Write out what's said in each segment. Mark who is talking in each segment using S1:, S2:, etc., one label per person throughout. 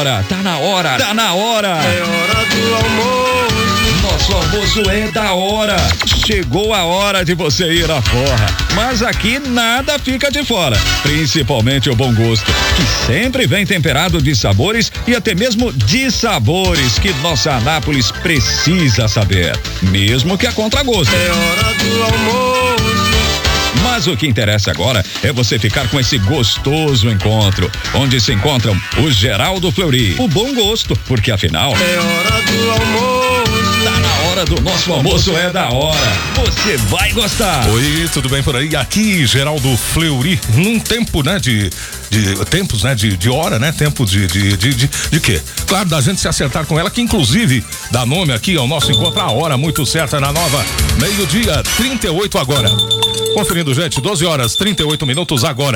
S1: hora, tá na hora, tá na hora.
S2: É hora do almoço.
S1: Nosso almoço é da hora. Chegou a hora de você ir à forra. Mas aqui nada fica de fora. Principalmente o bom gosto, que sempre vem temperado de sabores e até mesmo de sabores que nossa Anápolis precisa saber. Mesmo que a contragosto.
S2: É hora do almoço.
S1: Mas o que interessa agora é você ficar com esse gostoso encontro, onde se encontram o Geraldo Fleury, o bom gosto, porque afinal
S2: é hora do almoço.
S1: Tá na hora do nosso almoço, é da hora. Você vai gostar.
S3: Oi, tudo bem por aí? Aqui Geraldo Fleury, num tempo, né, de tempos, né, de hora, né, tempo de quê? Claro, da gente se acertar com ela, que inclusive dá nome aqui ao nosso encontro, a hora muito certa na nova, 12:38 agora. Conferindo, gente, 12h38 agora.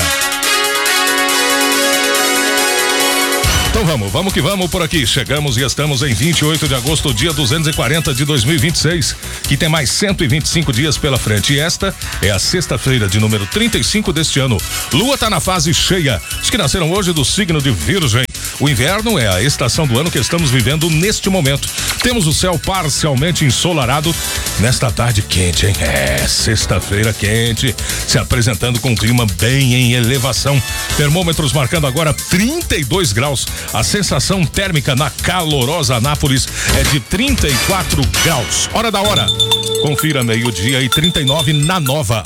S3: Então vamos que vamos por aqui. Chegamos e estamos em 28 de agosto, dia 240 de 2026, que tem mais 125 dias pela frente. E esta é a sexta-feira de número 35 deste ano. Lua tá na fase cheia. Os que nasceram hoje do signo de Virgem. O inverno é a estação do ano que estamos vivendo neste momento. Temos o céu parcialmente ensolarado nesta tarde quente, hein? É, sexta-feira quente, se apresentando com um clima bem em elevação. Termômetros marcando agora 32 graus. A sensação térmica na calorosa Anápolis é de 34 graus. Hora da hora. Confira 12:39 na nova.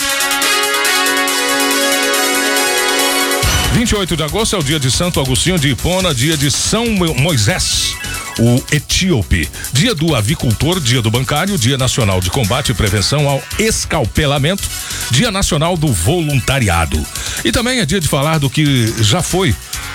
S3: 28 de agosto é o dia de Santo Agostinho de Hipona, dia de São Moisés, o etíope, dia do avicultor, dia do bancário, dia nacional de combate e prevenção ao escalpelamento, dia nacional do voluntariado. E também é dia de falar do que já foi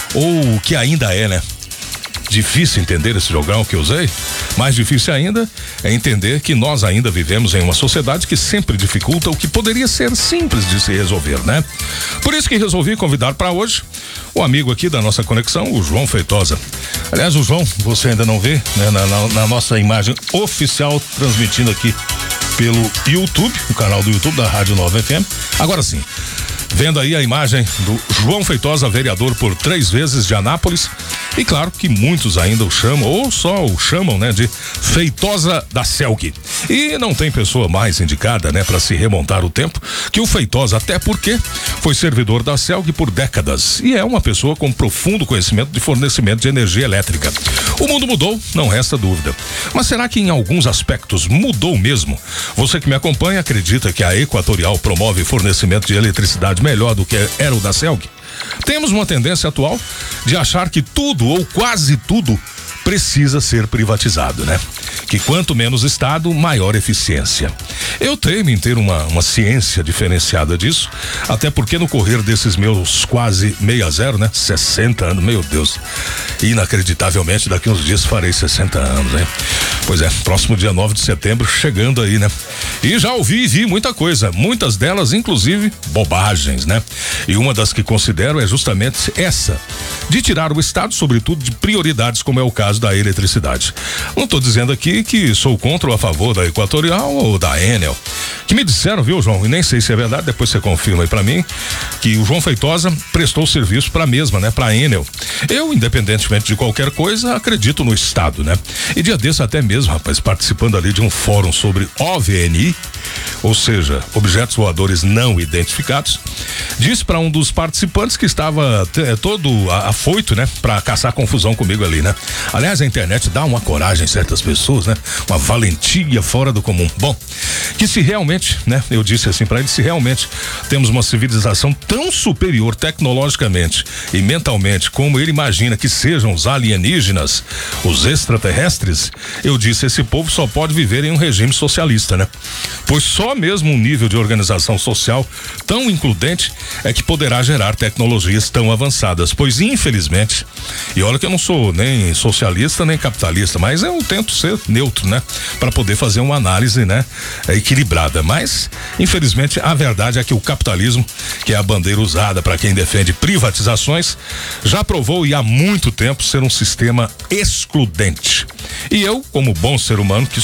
S3: ou que ainda é, né? Difícil entender esse jogão que eu usei. Mais difícil ainda é entender que nós ainda vivemos em uma sociedade que sempre dificulta o que poderia ser simples de se resolver, né? Por isso que resolvi convidar para hoje o amigo aqui da nossa conexão, o João Feitosa. Aliás, o João, você ainda não vê, né? Na nossa imagem oficial, transmitindo aqui pelo YouTube, o canal do YouTube da Rádio Nova FM. Agora sim, vendo aí a imagem do João Feitosa, vereador por 3 vezes de Anápolis. E claro que muitos ainda o chamam, ou só o chamam, né, de Feitosa da Celg. E não tem pessoa mais indicada, né, para se remontar o tempo que o Feitosa, até porque foi servidor da Celg por décadas e é uma pessoa com profundo conhecimento de fornecimento de energia elétrica. O mundo mudou, não resta dúvida. Mas será que em alguns aspectos mudou mesmo? Você que me acompanha acredita que a Equatorial promove fornecimento de eletricidade melhor do que era o da Celg? Temos uma tendência atual de achar que tudo ou quase tudo precisa ser privatizado, né? Que quanto menos Estado, maior eficiência. Eu teimo em ter uma ciência diferenciada disso, até porque no correr desses meus quase 60, né? 60 anos, meu Deus. Inacreditavelmente, daqui uns dias farei 60 anos, né? Pois é, próximo dia 9 de setembro, chegando aí, né? E já ouvi e vi muita coisa, muitas delas, inclusive, bobagens, né? E uma das que considero é justamente essa, de tirar o Estado, sobretudo, de prioridades, como é o caso da eletricidade. Não estou dizendo aqui que sou contra ou a favor da Equatorial ou da Enel, que me disseram, viu, João, e nem sei se é verdade, depois você confirma aí pra mim, que o João Feitosa prestou serviço pra mesma, né, pra Enel. Eu, independentemente de qualquer coisa, acredito no Estado, né? E dia desse até mesmo, rapaz, participando ali de um fórum sobre OVNI, ou seja, objetos voadores não identificados, disse para um dos participantes que estava todo afoito, né, para caçar confusão comigo ali, né? Aliás, a internet dá uma coragem em certas pessoas, né? Uma valentia fora do comum. Bom, que se realmente, né, eu disse assim para ele, se realmente temos uma civilização tão superior tecnologicamente e mentalmente como ele imagina que sejam os alienígenas, os extraterrestres, eu disse, esse povo só pode viver em um regime socialista, né? Pois só mesmo um nível de organização social tão includente é que poderá gerar tecnologias tão avançadas, pois infelizmente, e olha que eu não sou nem socialista nem capitalista, mas eu tento ser neutro, né? Para poder fazer uma análise, né, equilibrada, mas infelizmente a verdade é que o capitalismo, que é a bandeira usada para quem defende privatizações, já provou e há muito tempo ser um sistema excludente. E eu, como bom ser humano que sou,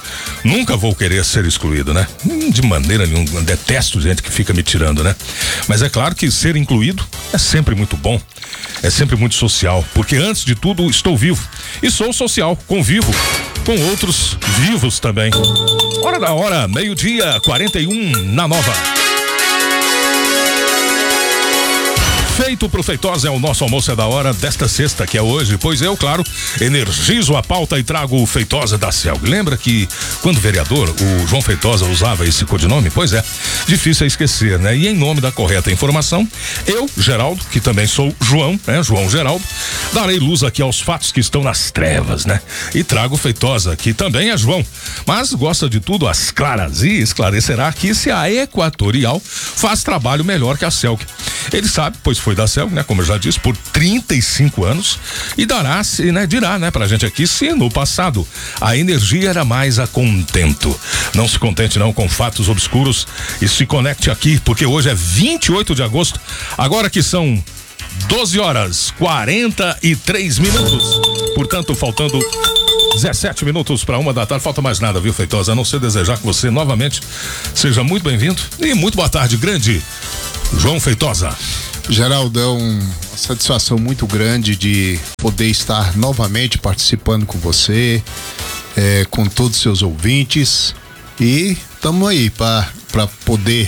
S3: Nunca vou querer ser excluído, né? De maneira nenhuma, detesto gente que fica me tirando, né? Mas é claro que ser incluído é sempre muito bom, é sempre muito social, porque antes de tudo estou vivo e sou social, convivo com outros vivos também. Hora da hora, 12:41 na Nova. Feito pro Feitosa é o nosso almoço é da hora desta sexta, que é hoje, pois eu, claro, energizo a pauta e trago o Feitosa da Celg. Lembra que quando vereador, o João Feitosa usava esse codinome? Pois é, difícil é esquecer, né? E em nome da correta informação, eu, Geraldo, que também sou João, né? João Geraldo, darei luz aqui aos fatos que estão nas trevas, né? E trago o Feitosa, que também é João, mas gosta de tudo às claras e esclarecerá aqui se a Equatorial faz trabalho melhor que a Celg. Ele sabe, pois foi da Celg, né? Como eu já disse, por 35 anos e dirá, né? Pra gente aqui se no passado a energia era mais a contento. Não se contente não com fatos obscuros e se conecte aqui, porque hoje é 28 de agosto, agora que são 12:43. Portanto, faltando 17 minutos para 1h da tarde, falta mais nada, viu, Feitosa? A não ser desejar que você novamente seja muito bem-vindo e muito boa tarde, grande João Feitosa.
S4: Geraldo, é uma satisfação muito grande de poder estar novamente participando com você, com todos os seus ouvintes, e estamos aí para poder